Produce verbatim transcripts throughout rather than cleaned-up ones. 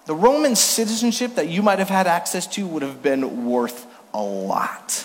the Roman citizenship that you might have had access to would have been worth a lot.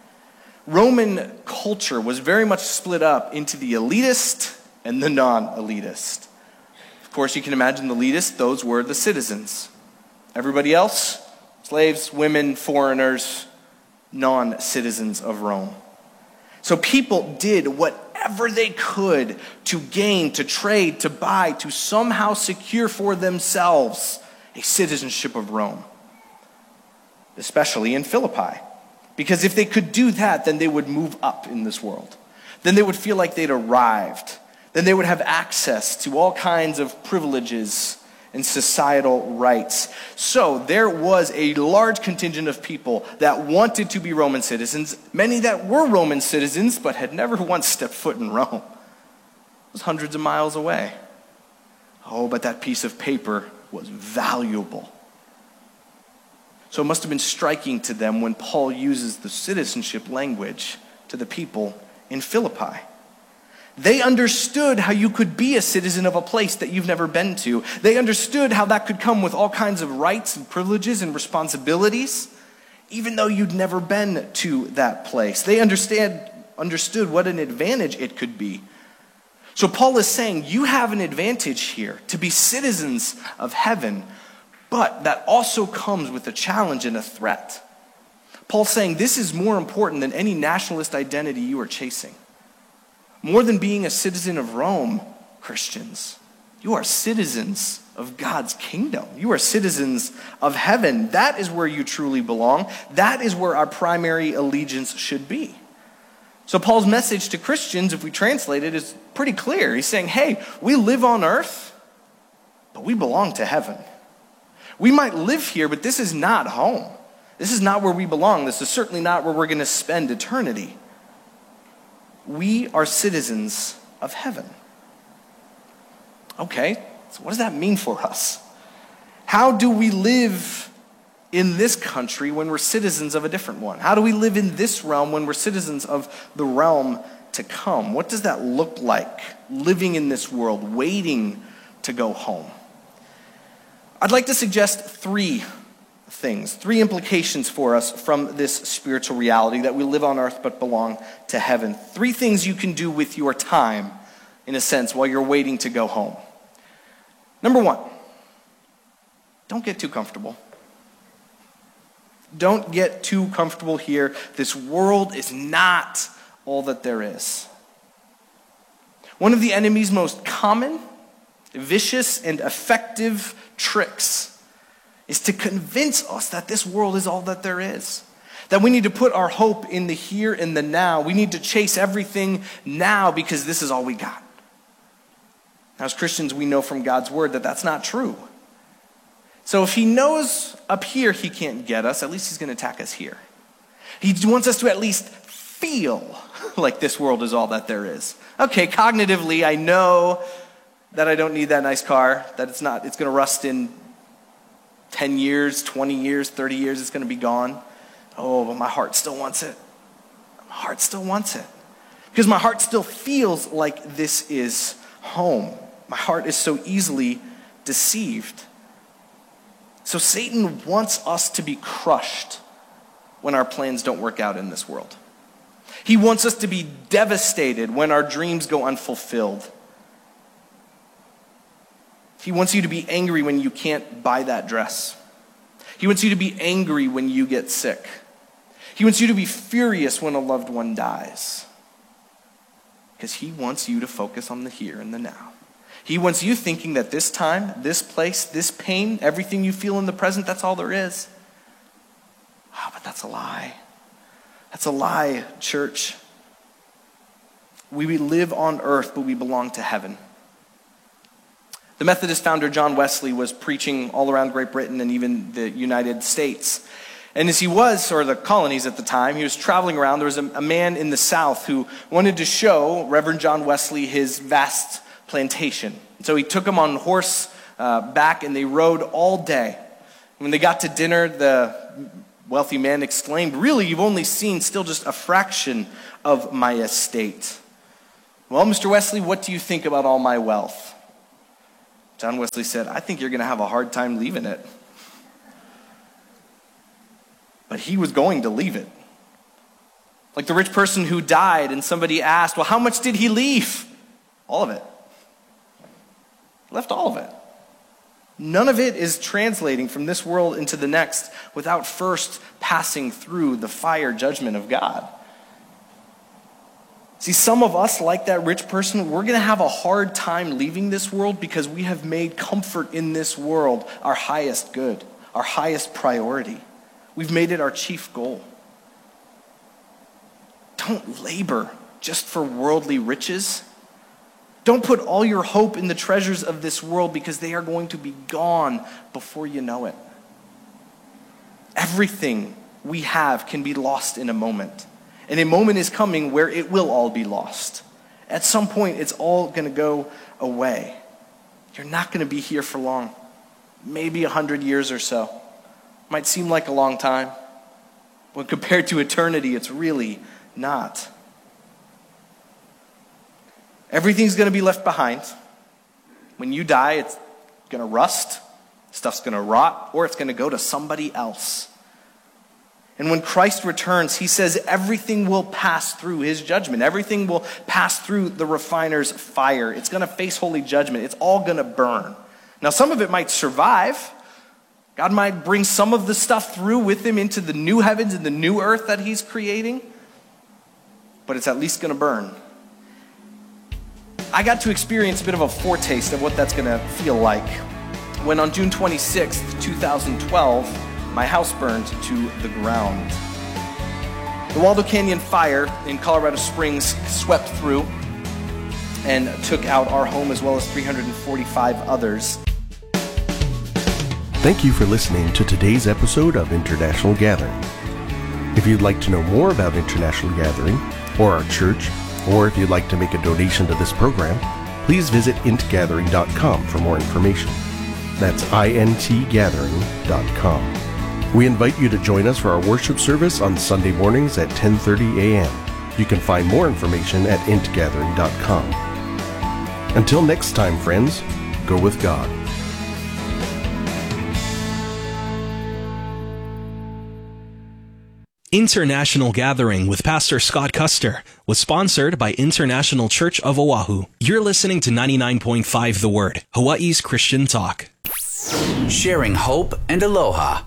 Roman culture was very much split up into the elitist and the non-elitist. Of course, you can imagine the elitist, those were the citizens. Everybody else, slaves, women, foreigners, non-citizens of Rome. So people did whatever they could to gain, to trade, to buy, to somehow secure for themselves a citizenship of Rome, especially in Philippi. Because if they could do that, then they would move up in this world. Then they would feel like they'd arrived. Then they would have access to all kinds of privileges and societal rights. So there was a large contingent of people that wanted to be Roman citizens, many that were Roman citizens but had never once stepped foot in Rome. It was hundreds of miles away. Oh, but that piece of paper was valuable. So it must have been striking to them when Paul uses the citizenship language to the people in Philippi. They understood how you could be a citizen of a place that you've never been to. They understood how that could come with all kinds of rights and privileges and responsibilities, even though you'd never been to that place. They understand, understood what an advantage it could be. So Paul is saying, you have an advantage here to be citizens of heaven, but that also comes with a challenge and a threat. Paul's saying this is more important than any nationalist identity you are chasing. More than being a citizen of Rome, Christians, you are citizens of God's kingdom. You are citizens of heaven. That is where you truly belong. That is where our primary allegiance should be. So Paul's message to Christians, if we translate it, is pretty clear. He's saying, hey, we live on earth, but we belong to heaven. We might live here, but this is not home. This is not where we belong. This is certainly not where we're going to spend eternity. We are citizens of heaven. Okay, so what does that mean for us? How do we live in this country when we're citizens of a different one? How do we live in this realm when we're citizens of the realm to come? What does that look like, living in this world, waiting to go home? I'd like to suggest three things, three implications for us from this spiritual reality that we live on earth but belong to heaven. Three things you can do with your time, in a sense, while you're waiting to go home. Number one, don't get too comfortable. Don't get too comfortable here. This world is not all that there is. One of the enemy's most common, vicious, and effective tricks is to convince us that this world is all that there is. That we need to put our hope in the here and the now. We need to chase everything now because this is all we got. Now, as Christians, we know from God's word that that's not true. So if he knows up here he can't get us, at least he's going to attack us here. He wants us to at least feel like this world is all that there is. Okay, cognitively, I know that I don't need that nice car, that it's not, it's going to rust in ten years, twenty years, thirty years, it's going to be gone. Oh, but my heart still wants it. My heart still wants it. Because my heart still feels like this is home. My heart is so easily deceived. So Satan wants us to be crushed when our plans don't work out in this world. He wants us to be devastated when our dreams go unfulfilled. He wants you to be angry when you can't buy that dress. He wants you to be angry when you get sick. He wants you to be furious when a loved one dies. Because he wants you to focus on the here and the now. He wants you thinking that this time, this place, this pain, everything you feel in the present, that's all there is. Oh, but that's a lie. That's a lie, church. We live on earth, but we belong to heaven. The Methodist founder John Wesley was preaching all around Great Britain and even the United States. And as he was, or the colonies at the time, he was traveling around. There was a, a man in the South who wanted to show Reverend John Wesley his vast plantation. And so he took him on horse uh, back and they rode all day. When they got to dinner, the wealthy man exclaimed, "Really, you've only seen still just a fraction of my estate." "Well, Mister Wesley, what do you think about all my wealth?" John Wesley said, I think you're going to have a hard time leaving it. But he was going to leave it. Like the rich person who died and somebody asked, well, how much did he leave? All of it. He left all of it. None of it is translating from this world into the next without first passing through the fire judgment of God. See, some of us, like that rich person, we're going to have a hard time leaving this world because we have made comfort in this world our highest good, our highest priority. We've made it our chief goal. Don't labor just for worldly riches. Don't put all your hope in the treasures of this world because they are going to be gone before you know it. Everything we have can be lost in a moment. And a moment is coming where it will all be lost. At some point, it's all going to go away. You're not going to be here for long. Maybe a hundred years or so. Might seem like a long time. When compared to eternity, it's really not. Everything's going to be left behind. When you die, it's going to rust, stuff's going to rot, or it's going to go to somebody else. And when Christ returns, he says everything will pass through his judgment. Everything will pass through the refiner's fire. It's going to face holy judgment. It's all going to burn. Now, some of it might survive. God might bring some of the stuff through with him into the new heavens and the new earth that he's creating. But it's at least going to burn. I got to experience a bit of a foretaste of what that's going to feel like when on June twenty-sixth, twenty twelve, my house burned to the ground. The Waldo Canyon fire in Colorado Springs swept through and took out our home as well as three hundred forty-five others. Thank you for listening to today's episode of International Gathering. If you'd like to know more about International Gathering or our church, or if you'd like to make a donation to this program, please visit int gathering dot com for more information. That's int gathering dot com. We invite you to join us for our worship service on Sunday mornings at ten thirty a.m. You can find more information at int gathering dot com. Until next time, friends, go with God. International Gathering with Pastor Scott Custer was sponsored by International Church of Oahu. You're listening to ninety-nine point five The Word, Hawaii's Christian talk. Sharing hope and aloha.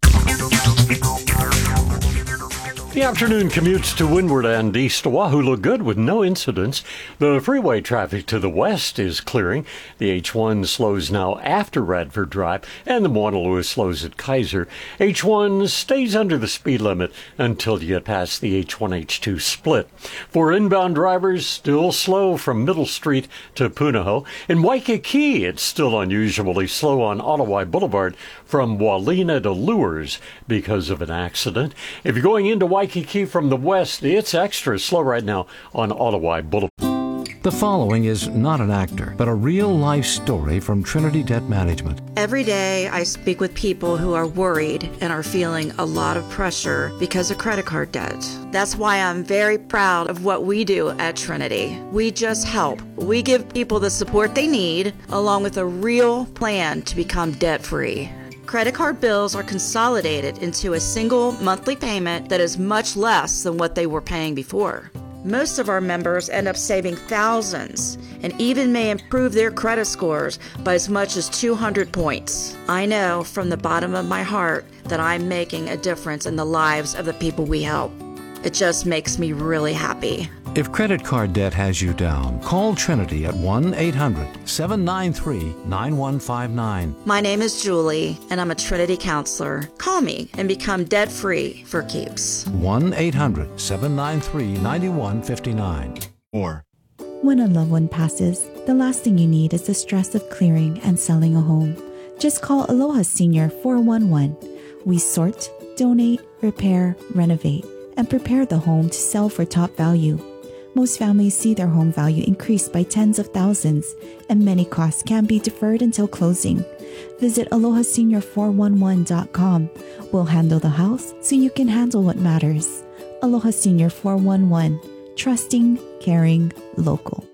The afternoon commutes to windward and east Oahu look good with no incidents. The freeway traffic to the west is clearing. The H one slows now after Radford Drive, and the Moana Lewis slows at Kaiser. H one stays under the speed limit until you get past the H one H two split. For inbound drivers, still slow from Middle Street to Punahou. In Waikiki, it's still unusually slow on Ottawai Boulevard from Walina to Lures because of an accident. If you're going into Waikiki from the west, it's extra slow right now on Ottawai Boulevard. The following is not an actor, but a real-life story from Trinity Debt Management. Every day I speak with people who are worried and are feeling a lot of pressure because of credit card debt. That's why I'm very proud of what we do at Trinity. We just help. We give people the support they need, along with a real plan to become debt-free. Credit card bills are consolidated into a single monthly payment that is much less than what they were paying before. Most of our members end up saving thousands and even may improve their credit scores by as much as two hundred points. I know from the bottom of my heart that I'm making a difference in the lives of the people we help. It just makes me really happy. If credit card debt has you down, call Trinity at one eight hundred seven nine three nine one five nine. My name is Julie, and I'm a Trinity counselor. Call me and become debt-free for keeps. one eight hundred seven nine three nine one five nine. Or when a loved one passes, the last thing you need is the stress of clearing and selling a home. Just call Aloha Senior four one one. We sort, donate, repair, renovate, and prepare the home to sell for top value. Most families see their home value increase by tens of thousands, and many costs can be deferred until closing. Visit aloha senior four one one dot com. We'll handle the house so you can handle what matters. Aloha Senior four one one. Trusting, caring, local.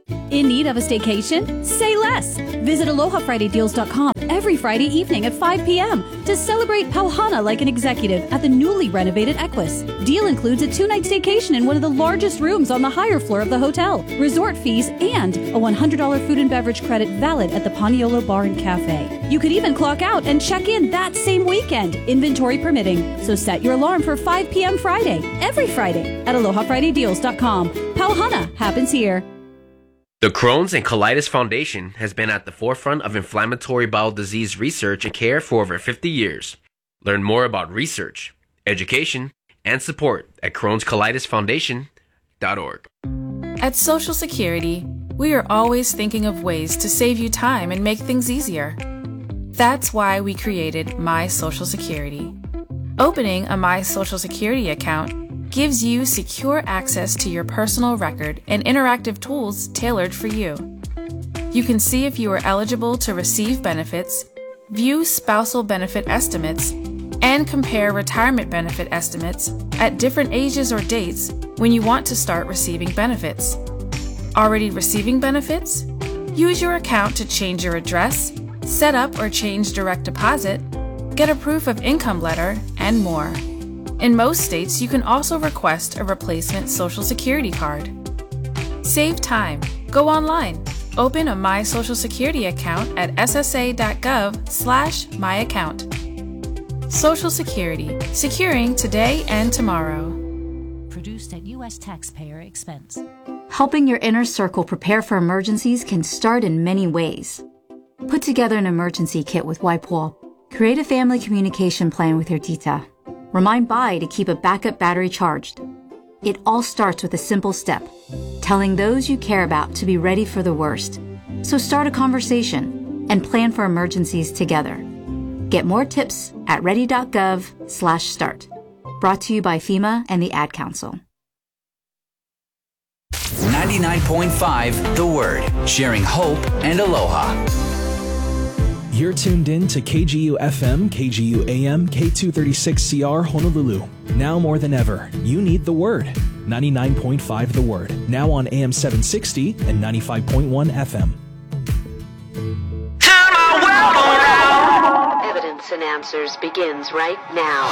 In need of a staycation? Say less. Visit aloha friday deals dot com every Friday evening at five p.m. to celebrate Pauhana like an executive at the newly renovated Equus. Deal includes a two-night staycation in one of the largest rooms on the higher floor of the hotel, resort fees, and a one hundred dollars food and beverage credit valid at the Paniolo Bar and Cafe. You could even clock out and check in that same weekend, inventory permitting. So set your alarm for five p.m. Friday, every Friday at aloha friday deals dot com. Pauhana happens here. The Crohn's and Colitis Foundation has been at the forefront of inflammatory bowel disease research and care for over fifty years. Learn more about research, education, and support at crohns colitis foundation dot org. At Social Security, we are always thinking of ways to save you time and make things easier. That's why we created My Social Security. Opening a My Social Security account gives you secure access to your personal record and interactive tools tailored for you. You can see if you are eligible to receive benefits, view spousal benefit estimates, and compare retirement benefit estimates at different ages or dates when you want to start receiving benefits. Already receiving benefits? Use your account to change your address, set up or change direct deposit, get a proof of income letter, and more. In most states, you can also request a replacement Social Security card. Save time. Go online. Open a My Social Security account at s s a dot gov slash my account. Social Security. Securing today and tomorrow. Produced at U S taxpayer expense. Helping your inner circle prepare for emergencies can start in many ways. Put together an emergency kit with Waipoa. Create a family communication plan with your tita. Remind Bai to keep a backup battery charged. It all starts with a simple step, telling those you care about to be ready for the worst. So start a conversation and plan for emergencies together. Get more tips at ready dot gov slash start. Brought to you by FEMA and the Ad Council. ninety-nine point five The Word, sharing hope and aloha. You're tuned in to K G U F M, K G U A M, K two thirty-six C R Honolulu. Now more than ever, you need the Word. ninety-nine point five The Word. Now on A M seven sixty and ninety-five point one F M. Evidence and Answers begins right now.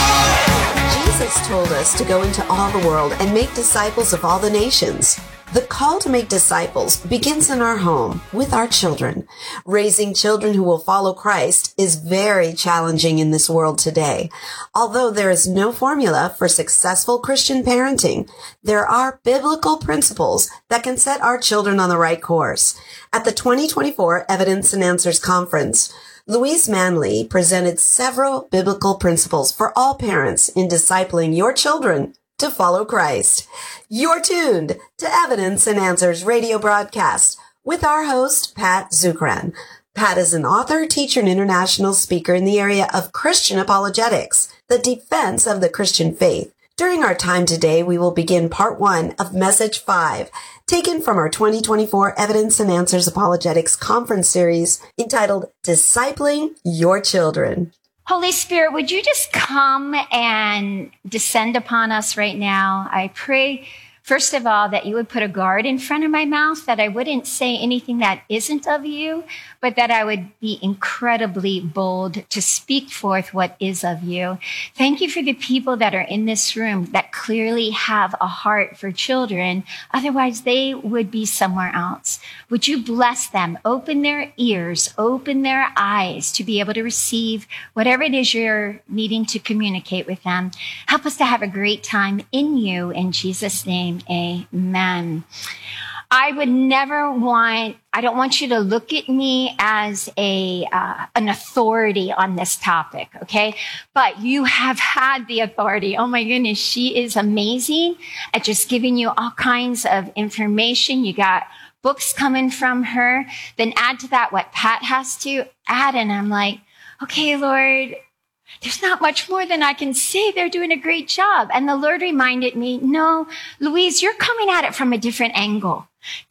Jesus told us to go into all the world and make disciples of all the nations. The call to make disciples begins in our home with our children. Raising children who will follow Christ is very challenging in this world today. Although there is no formula for successful Christian parenting, there are biblical principles that can set our children on the right course. At the twenty twenty-four Evidence and Answers Conference, Louise Manley presented several biblical principles for all parents in discipling your children to follow Christ. You're tuned to Evidence and Answers radio broadcast with our host, Pat Zukeran. Pat is an author, teacher, and international speaker in the area of Christian apologetics, the defense of the Christian faith. During our time today, we will begin part one of message five, taken from our twenty twenty-four Evidence and Answers Apologetics Conference series entitled Discipling Your Children. Holy Spirit, would you just come and descend upon us right now? I pray, first of all, that you would put a guard in front of my mouth, that I wouldn't say anything that isn't of you, but that I would be incredibly bold to speak forth what is of you. Thank you for the people that are in this room that clearly have a heart for children. Otherwise, they would be somewhere else. Would you bless them? Open their ears, open their eyes to be able to receive whatever it is you're needing to communicate with them. Help us to have a great time in you. In Jesus' name, amen. I would never want, I don't want you to look at me as a uh, an authority on this topic, okay? But you have had the authority. Oh my goodness, she is amazing at just giving you all kinds of information. You got books coming from her. Then add to that what Pat has to add. And I'm like, okay, Lord, there's not much more than I can say. They're doing a great job. And the Lord reminded me, no, Louise, you're coming at it from a different angle.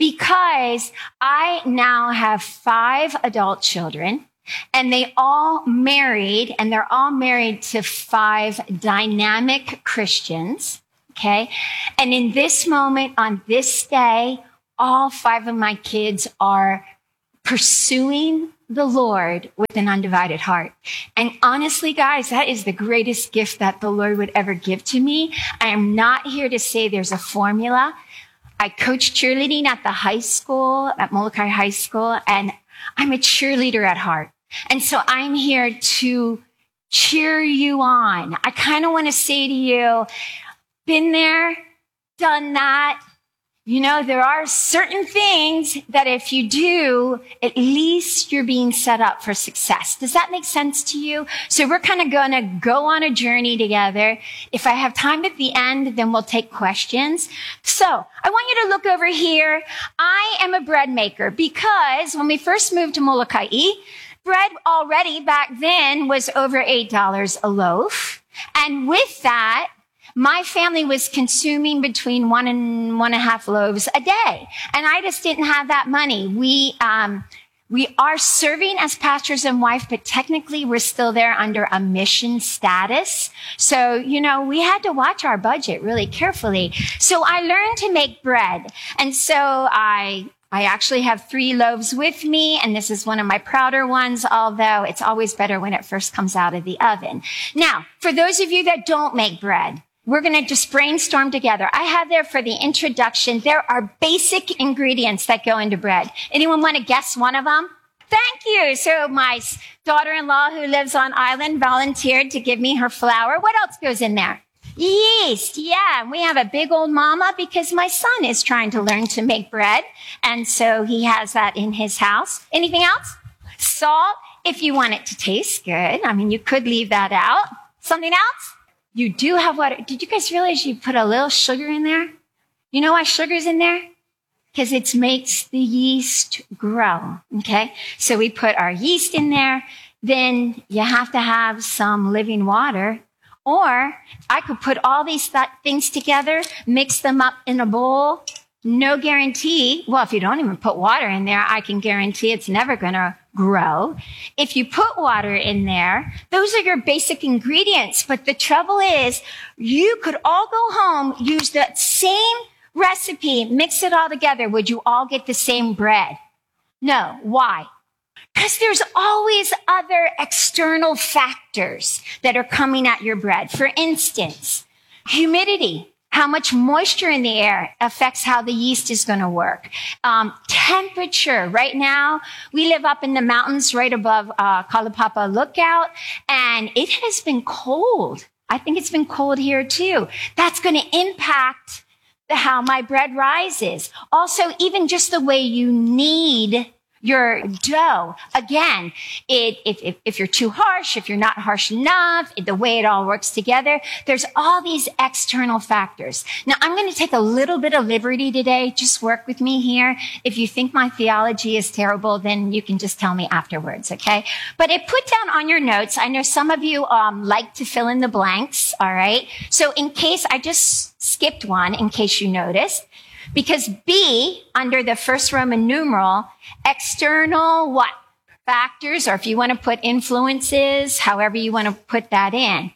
Because I now have five adult children, and they all married, and they're all married to five dynamic Christians, okay? And in this moment, on this day, all five of my kids are pursuing the Lord with an undivided heart. And honestly, guys, that is the greatest gift that the Lord would ever give to me. I am not here to say there's a formula. I coach cheerleading at the high school, at Molokai High School, and I'm a cheerleader at heart. And so I'm here to cheer you on. I kind of want to say to you, been there, done that. You know, there are certain things that if you do, at least you're being set up for success. Does that make sense to you? So we're kind of going to go on a journey together. If I have time at the end, then we'll take questions. So I want you to look over here. I am a bread maker because when we first moved to Molokai, bread already back then was over eight dollars a loaf. And with that, my family was consuming between one and one and a half loaves a day. And I just didn't have that money. We, um, we are serving as pastors and wife, but technically we're still there under a mission status. So, you know, we had to watch our budget really carefully. So I learned to make bread. And so I, I actually have three loaves with me, and this is one of my prouder ones, although it's always better when it first comes out of the oven. Now, for those of you that don't make bread, we're going to just brainstorm together. I have there for the introduction, there are basic ingredients that go into bread. Anyone want to guess one of them? Thank you. So my daughter-in-law who lives on island volunteered to give me her flour. What else goes in there? Yeast. Yeah. We have a big old mama because my son is trying to learn to make bread. And so he has that in his house. Anything else? Salt. If you want it to taste good. I mean, you could leave that out. Something else? You do have water. Did you guys realize you put a little sugar in there? You know why sugar's in there? Because it makes the yeast grow. Okay. So we put our yeast in there. Then you have to have some living water. Or I could put all these th- things together, mix them up in a bowl. No guarantee. Well, if you don't even put water in there, I can guarantee it's never going to grow. If you put water in there, those are your basic ingredients. But the trouble is, you could all go home, use that same recipe, mix it all together. Would you all get the same bread? No. Why? Because there's always other external factors that are coming at your bread. For instance, humidity. How much moisture in the air affects how the yeast is going to work. Um, temperature. Right now, we live up in the mountains right above uh, Kalapapa Lookout, and it has been cold. I think it's been cold here too. That's going to impact the, how my bread rises. Also, even just the way you knead your dough. Again, it, if, if, if you're too harsh, if you're not harsh enough, the way it all works together, there's all these external factors. Now, I'm going to take a little bit of liberty today. Just work with me here. If you think my theology is terrible, then you can just tell me afterwards, okay? But it put down on your notes, I know some of you um, like to fill in the blanks, all right? So in case, I just skipped one, in case you noticed. Because B, under the first Roman numeral, external what? Factors, or if you want to put influences, however you want to put that in.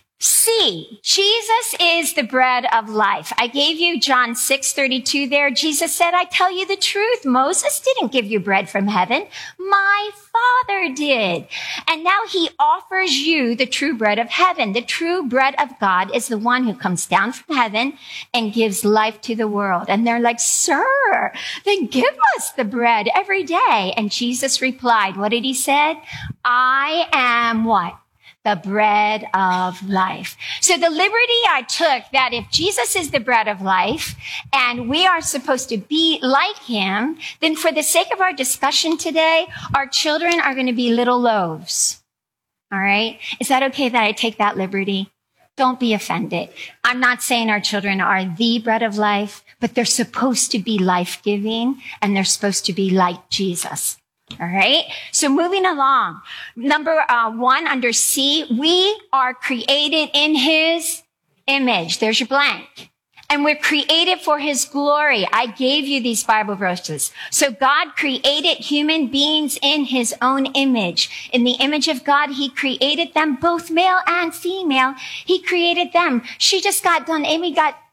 C, Jesus is the bread of life. I gave you John six thirty-two there. Jesus said, I tell you the truth. Moses didn't give you bread from heaven. My Father did. And now he offers you the true bread of heaven. The true bread of God is the one who comes down from heaven and gives life to the world. And they're like, sir, then give us the bread every day. And Jesus replied, what did he say? I am what? The bread of life. So the liberty I took that if Jesus is the bread of life and we are supposed to be like him, then for the sake of our discussion today, our children are going to be little loaves. All right? Is that okay that I take that liberty? Don't be offended. I'm not saying our children are the bread of life, but they're supposed to be life-giving and they're supposed to be like Jesus. All right. So moving along. Number uh, one under C, we are created in his image. There's your blank. And we're created for his glory. I gave you these Bible verses. So God created human beings in his own image. In the image of God, he created them, both male and female. He created them. She just got done, Amy got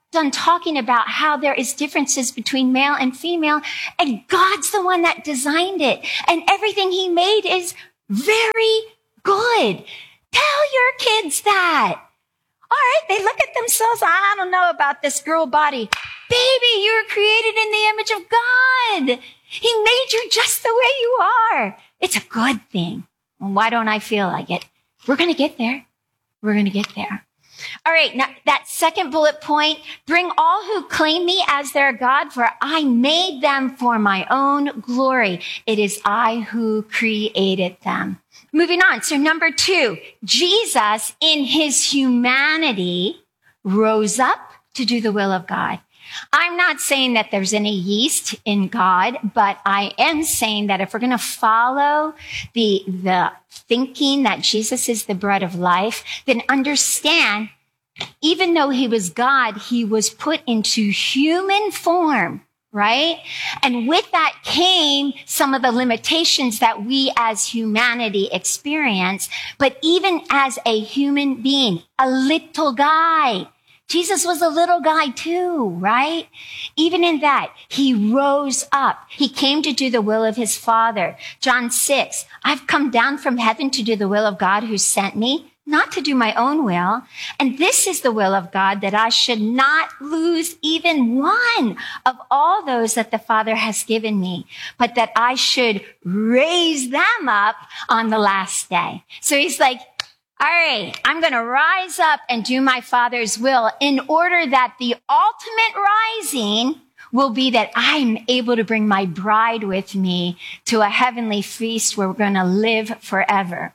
done talking about how there is differences between male and female, and God's the one that designed it. And everything he made is very good. Tell your kids that. All right, they look at themselves. I don't know about this girl body. Baby, you were created in the image of God. He made you just the way you are. It's a good thing. Well, why don't I feel like it? We're going to get there. We're going to get there. All right, now that second bullet point, bring all who claim me as their God, for I made them for my own glory. It is I who created them. Moving on. So number two, Jesus in his humanity rose up to do the will of God. I'm not saying that there's any yeast in God, but I am saying that if we're going to follow the, the thinking that Jesus is the bread of life, then understand, even though he was God, he was put into human form, right? And with that came some of the limitations that we as humanity experience. But even as a human being, a little guy, Jesus was a little guy too, right? Even in that, he rose up. He came to do the will of his Father. John six, I've come down from heaven to do the will of God who sent me, not to do my own will. And this is the will of God, that I should not lose even one of all those that the Father has given me, but that I should raise them up on the last day. So he's like, all right, I'm going to rise up and do my Father's will, in order that the ultimate rising will be that I'm able to bring my bride with me to a heavenly feast where we're going to live forever.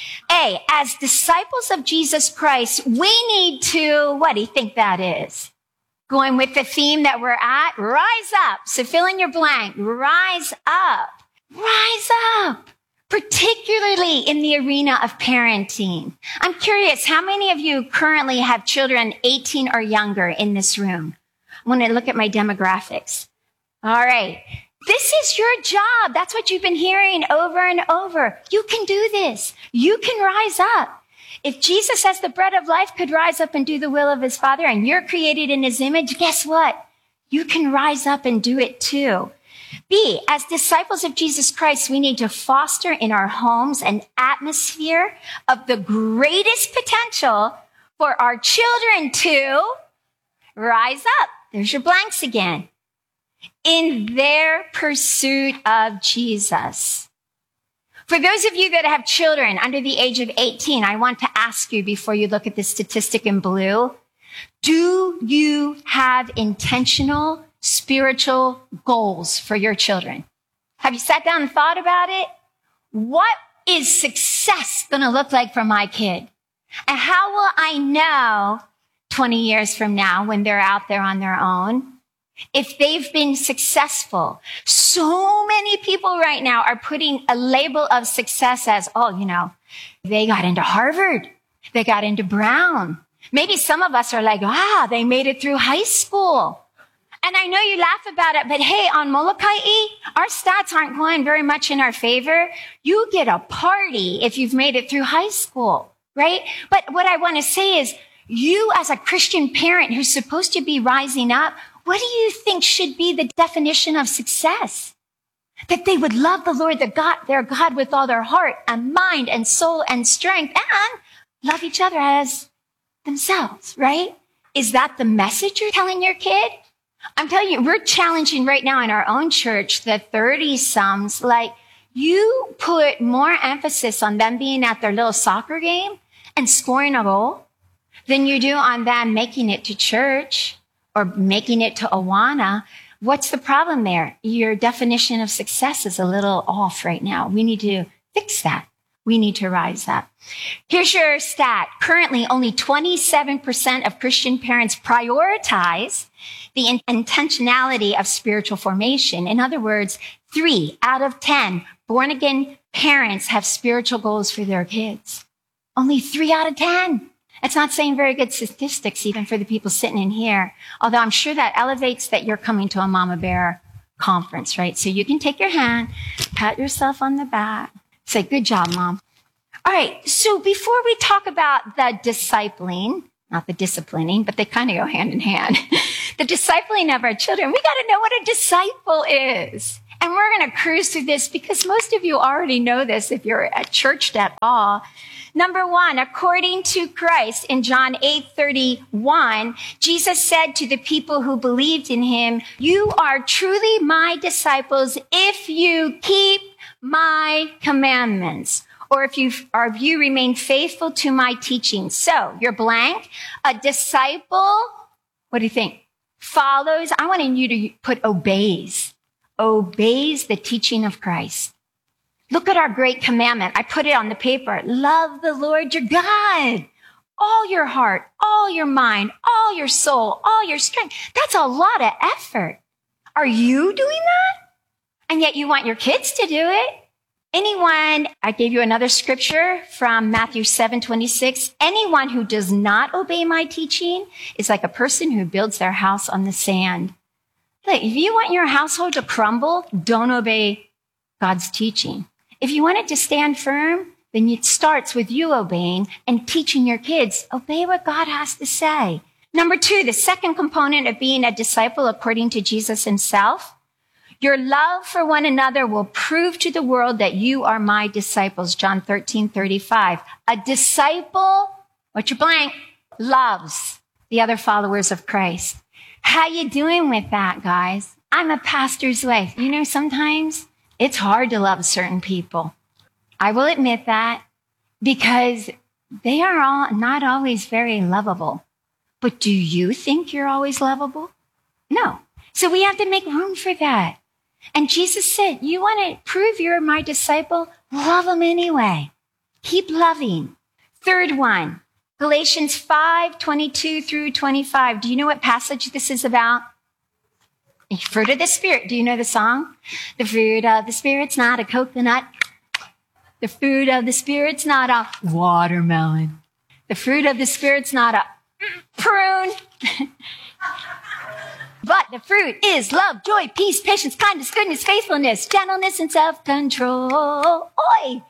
A, as disciples of Jesus Christ, we need to, what do you think that is? Going with the theme that we're at, rise up. So fill in your blank, rise up, rise up. Particularly in the arena of parenting. I'm curious, how many of you currently have children eighteen or younger in this room? I want to look at my demographics. All right. This is your job. That's what you've been hearing over and over. You can do this. You can rise up. If Jesus as the bread of life could rise up and do the will of his Father, and you're created in his image, guess what? You can rise up and do it too. B, as disciples of Jesus Christ, we need to foster in our homes an atmosphere of the greatest potential for our children to rise up. There's your blanks again. In their pursuit of Jesus. For those of you that have children under the age of eighteen, I want to ask you before you look at the statistic in blue, do you have intentional spiritual goals for your children? Have you sat down and thought about it? What is success going to look like for my kid? And how will I know twenty years from now, when they're out there on their own, if they've been successful? So many people right now are putting a label of success as, oh, you know, they got into Harvard. They got into Brown. Maybe some of us are like, ah, they made it through high school. And I know you laugh about it, but hey, on Molokai, our stats aren't going very much in our favor. You get a party if you've made it through high school, right? But what I want to say is, you as a Christian parent who's supposed to be rising up, what do you think should be the definition of success? That they would love the Lord, their God, their God with all their heart and mind and soul and strength, and love each other as themselves, right? Is that the message you're telling your kid? I'm telling you, we're challenging right now in our own church the thirty-somes. Like, you put more emphasis on them being at their little soccer game and scoring a goal than you do on them making it to church or making it to Awana. What's the problem there? Your definition of success is a little off right now. We need to fix that. We need to rise up. Here's your stat. Currently, only twenty-seven percent of Christian parents prioritize the in- intentionality of spiritual formation. In other words, three out of ten born-again parents have spiritual goals for their kids. Only three out of ten. It's not saying very good statistics, even for the people sitting in here. Although I'm sure that elevates that you're coming to a Mama Bear conference, right? So you can take your hand, pat yourself on the back, say, good job, Mom. All right, so before we talk about the discipling, not the disciplining, but they kind of go hand in hand. The discipling of our children. We got to know what a disciple is. And we're going to cruise through this because most of you already know this if you're at church at all. Number one, according to Christ in John eight thirty-one, Jesus said to the people who believed in him, you are truly my disciples if you keep my commandments, or if you, or if you remain faithful to my teaching. So you're blank. A disciple, what do you think? Follows. I wanted you to put obeys. Obeys the teaching of Christ. Look at our great commandment. I put it on the paper. Love the Lord your God. All your heart, all your mind, all your soul, all your strength. That's a lot of effort. Are you doing that? And yet you want your kids to do it. Anyone, I gave you another scripture from Matthew seven twenty-six. Anyone who does not obey my teaching is like a person who builds their house on the sand. Look, if you want your household to crumble, don't obey God's teaching. If you want it to stand firm, then it starts with you obeying and teaching your kids, obey what God has to say. Number two, the second component of being a disciple according to Jesus himself, your love for one another will prove to the world that you are my disciples. John thirteen thirty-five. A disciple, what's your blank, loves the other followers of Christ. How you doing with that, guys? I'm a pastor's wife. You know, sometimes it's hard to love certain people. I will admit that because they are all not always very lovable. But do you think you're always lovable? No. So we have to make room for that. And Jesus said, you want to prove you're my disciple? Love them anyway. Keep loving. Third one, Galatians five twenty-two through twenty-five. Do you know what passage this is about? Fruit of the Spirit. Do you know the song? The fruit of the Spirit's not a coconut. The fruit of the Spirit's not a watermelon. The fruit of the Spirit's not a prune. But the fruit is love, joy, peace, patience, kindness, goodness, faithfulness, gentleness, and self-control. Oi!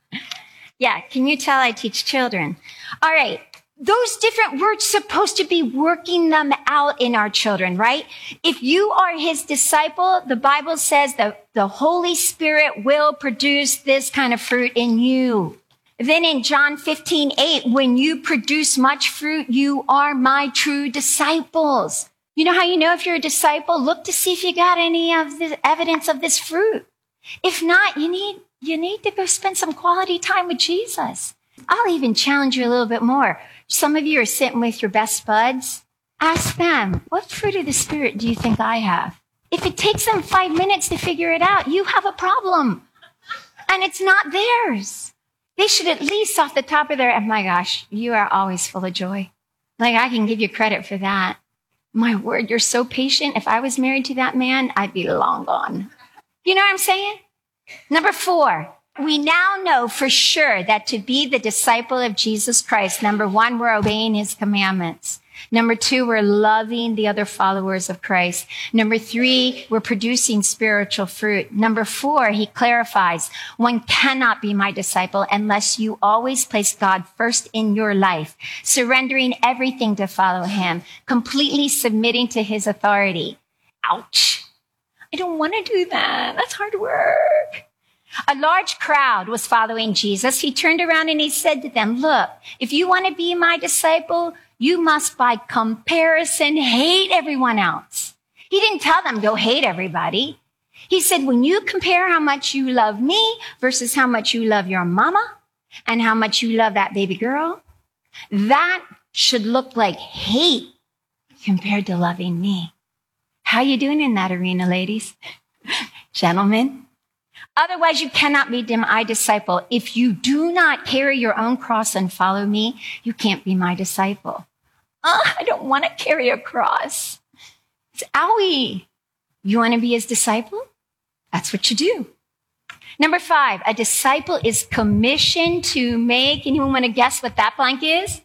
Yeah, can you tell I teach children? All right. Those different words supposed to be working them out in our children, right? If you are his disciple, the Bible says that the Holy Spirit will produce this kind of fruit in you. Then in John fifteen eight, when you produce much fruit, you are my true disciples. You know how you know if you're a disciple? Look to see if you got any of the evidence of this fruit. If not, you need, you need to go spend some quality time with Jesus. I'll even challenge you a little bit more. Some of you are sitting with your best buds. Ask them, what fruit of the Spirit do you think I have? If it takes them five minutes to figure it out, you have a problem. And it's not theirs. They should at least off the top of their, oh my gosh, you are always full of joy. Like I can give you credit for that. My word, you're so patient. If I was married to that man, I'd be long gone. You know what I'm saying? Number four. We now know for sure that to be the disciple of Jesus Christ, number one, we're obeying his commandments. Number two, we're loving the other followers of Christ. Number three, we're producing spiritual fruit. Number four, he clarifies, one cannot be my disciple unless you always place God first in your life, surrendering everything to follow him, completely submitting to his authority. Ouch. I don't want to do that. That's hard work. A large crowd was following Jesus. He turned around and he said to them, look, if you want to be my disciple, you must by comparison hate everyone else. He didn't tell them go hate everybody. He said, when you compare how much you love me versus how much you love your mama and how much you love that baby girl, that should look like hate compared to loving me. How you doing in that arena, ladies? Gentlemen? Otherwise, you cannot be my disciple. If you do not carry your own cross and follow me, you can't be my disciple. Oh, I don't want to carry a cross. It's owie. You want to be his disciple? That's what you do. Number five, a disciple is commissioned to make, anyone want to guess what that blank is?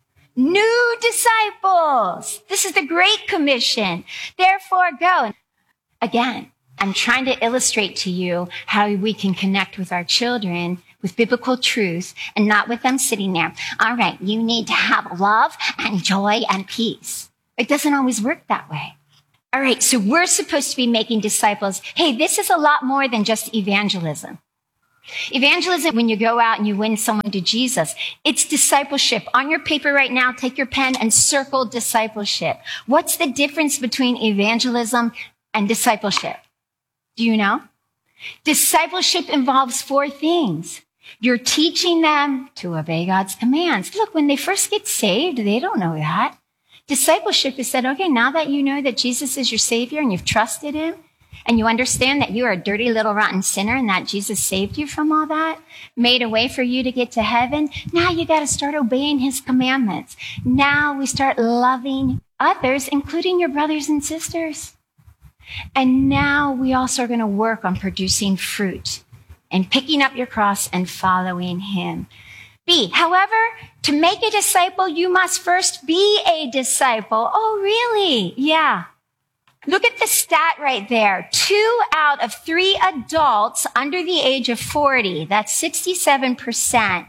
New disciples. This is the Great Commission. Therefore, go. Again, I'm trying to illustrate to you how we can connect with our children with biblical truth and not with them sitting there. All right, you need to have love and joy and peace. It doesn't always work that way. All right, so we're supposed to be making disciples. Hey, this is a lot more than just evangelism. Evangelism, when you go out and you win someone to Jesus, it's discipleship. On your paper right now, take your pen and circle discipleship. What's the difference between evangelism and discipleship? Do you know? Discipleship involves four things. You're teaching them to obey God's commands. Look, when they first get saved, they don't know that. Discipleship is said, okay, now that you know that Jesus is your Savior and you've trusted him, and you understand that you are a dirty little rotten sinner and that Jesus saved you from all that, made a way for you to get to heaven, now you got to start obeying his commandments. Now we start loving others, including your brothers and sisters. And now we also are going to work on producing fruit and picking up your cross and following him. B, however, to make a disciple, you must first be a disciple. Oh, really? Yeah. Look at the stat right there. Two out of three adults under the age of forty, that's sixty-seven percent,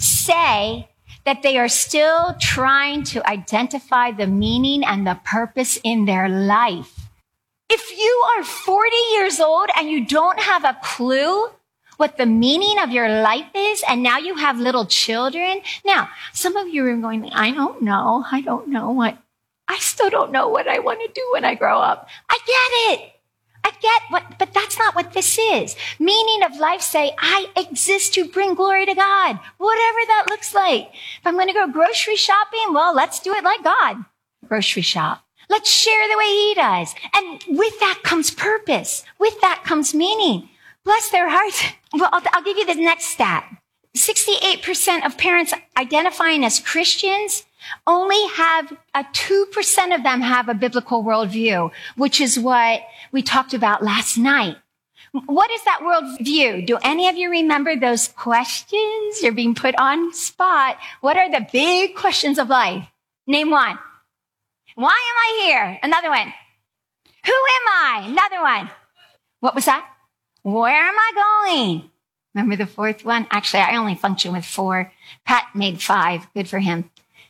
say that they are still trying to identify the meaning and the purpose in their life. If you are forty years old and you don't have a clue what the meaning of your life is, and now you have little children. Now, some of you are going, I don't know. I don't know what. I still don't know what I want to do when I grow up. I get it. I get what, but that's not what this is. Meaning of life say, I exist to bring glory to God, whatever that looks like. If I'm going to go grocery shopping, well, let's do it like God. Grocery shop. Let's share the way he does. And with that comes purpose. With that comes meaning. Bless their hearts. Well, I'll, I'll give you the next stat. sixty-eight percent of parents identifying as Christians only have a two percent of them have a biblical worldview, which is what we talked about last night. What is that worldview? Do any of you remember those questions? You're being put on spot. What are the big questions of life? Name one. Why am I here? Another one. Who am I? Another one. What was that? Where am I going? Remember the fourth one? Actually, I only function with four. Pat made five. Good for him.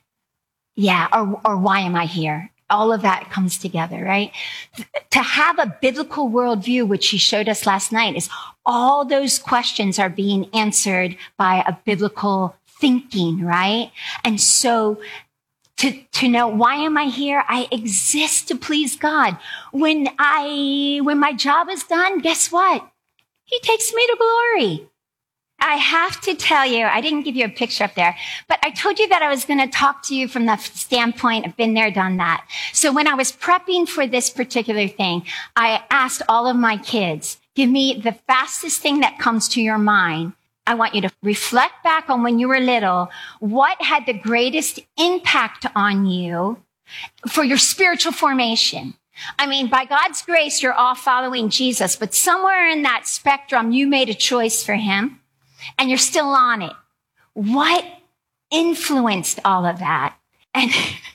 Yeah, or, or why am I here? All of that comes together, right? To have a biblical worldview, which he showed us last night, is all those questions are being answered by a biblical thinking, right? And so to, to know, why am I here? I exist to please God. When I, when my job is done, guess what? He takes me to glory. I have to tell you, I didn't give you a picture up there, but I told you that I was going to talk to you from the standpoint of been there, done that. So when I was prepping for this particular thing, I asked all of my kids, give me the fastest thing that comes to your mind. I want you to reflect back on when you were little. What had the greatest impact on you for your spiritual formation? I mean, by God's grace, you're all following Jesus, but somewhere in that spectrum, you made a choice for him. And you're still on it. What influenced all of that? And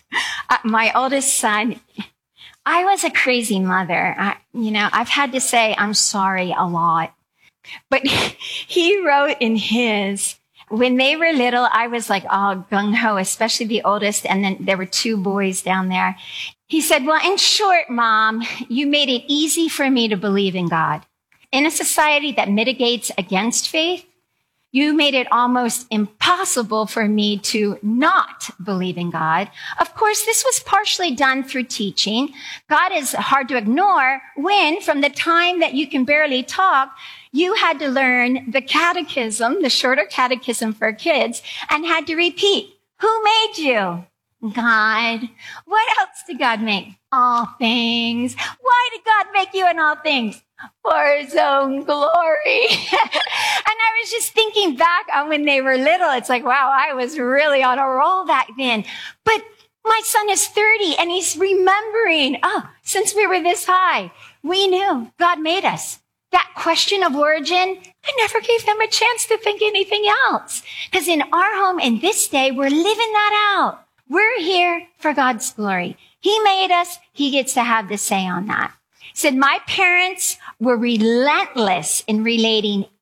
my oldest son, I was a crazy mother. I, you know, I've had to say I'm sorry a lot. But he wrote in his, when they were little, I was like all gung-ho, especially the oldest. And then there were two boys down there. He said, well, in short, Mom, you made it easy for me to believe in God. In a society that mitigates against faith, you made it almost impossible for me to not believe in God. Of course, this was partially done through teaching. God is hard to ignore when, from the time that you can barely talk, you had to learn the catechism, the shorter catechism for kids, and had to repeat, who made you? God. What else did God make? All things. Why did God make you in all things? For his own glory. And I was just thinking back on when they were little. It's like, wow, I was really on a roll back then. But my son is thirty and he's remembering, oh, since we were this high, we knew God made us. That question of origin, I never gave them a chance to think anything else. Because in our home in this day, we're living that out. We're here for God's glory. He made us. He gets to have the say on that. He said, my parents were relentless in relating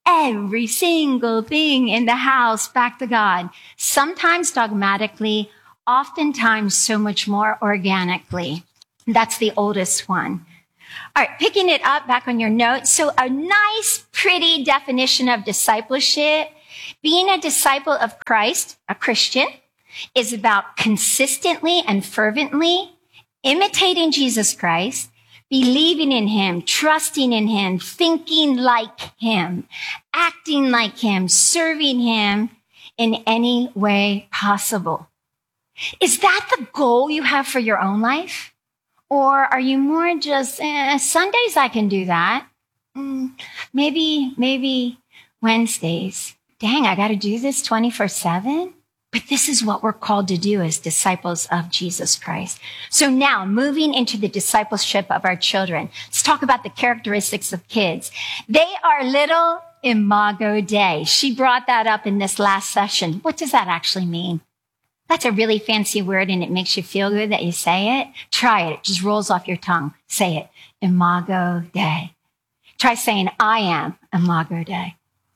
every single thing in the house back to God. Sometimes dogmatically, oftentimes so much more organically. That's the oldest one. All right, picking it up back on your notes. So a nice, pretty definition of discipleship. Being a disciple of Christ, a Christian, is about consistently and fervently imitating Jesus Christ, believing in him, trusting in him, thinking like him, acting like him, serving him in any way possible. Is that the goal you have for your own life? Or are you more just, eh, Sundays I can do that. Mm, maybe, maybe Wednesdays. Dang, I got to do this twenty-four seven? But this is what we're called to do as disciples of Jesus Christ. So now, moving into the discipleship of our children, let's talk about the characteristics of kids. They are little imago Dei. She brought that up in this last session. What does that actually mean? That's a really fancy word and it makes you feel good that you say it. Try it. It just rolls off your tongue. Say it. Imago Dei. Try saying, I am imago Dei.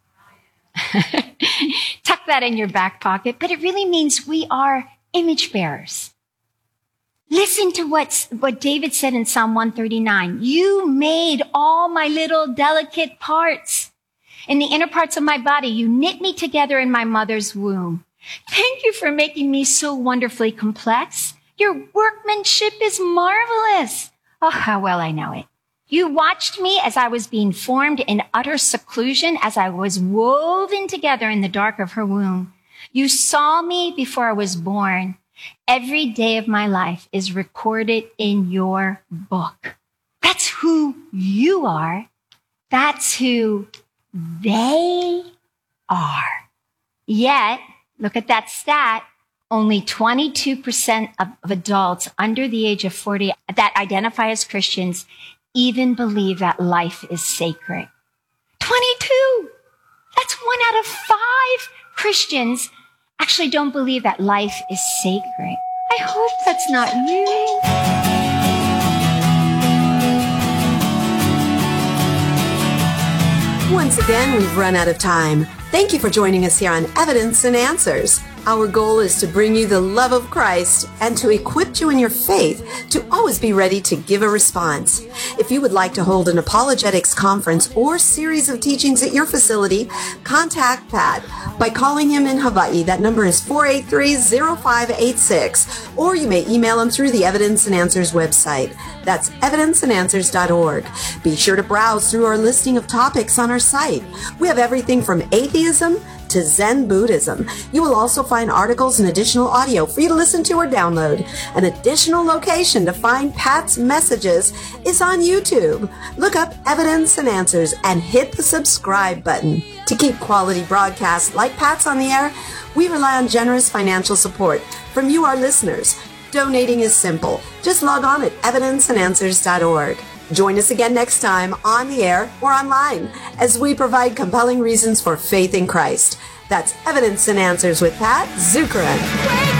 Tuck that in your back pocket, but it really means we are image bearers. Listen to what's, what David said in Psalm one thirty-nine. You made all my little delicate parts. In the inner parts of my body, you knit me together in my mother's womb. Thank you for making me so wonderfully complex. Your workmanship is marvelous. Oh, how well I know it. You watched me as I was being formed in utter seclusion, as I was woven together in the dark of her womb. You saw me before I was born. Every day of my life is recorded in your book. That's who you are. That's who they are. Yet, look at that stat. Only twenty-two percent of, of adults under the age of forty that identify as Christians even believe that life is sacred. twenty-two! That's one out of five Christians actually don't believe that life is sacred. I hope that's not you. Once again, we've run out of time. Thank you for joining us here on Evidence and Answers. Our goal is to bring you the love of Christ and to equip you in your faith to always be ready to give a response. If you would like to hold an apologetics conference or series of teachings at your facility, contact Pat by calling him in Hawaii. That number is four eight three, zero five eight six, or you may email him through the Evidence and Answers website. That's evidence and answers dot org. Be sure to browse through our listing of topics on our site. We have everything from atheism to Zen Buddhism. You will also find articles and additional audio for you to listen to or download. An additional location to find Pat's messages is on YouTube. Look up Evidence and Answers and hit the subscribe button. To keep quality broadcasts like Pat's on the air, we rely on generous financial support from you, our listeners. Donating is simple. Just log on at evidence and answers dot org. Join us again next time on the air or online as we provide compelling reasons for faith in Christ. That's Evidence and Answers with Pat Zukeran.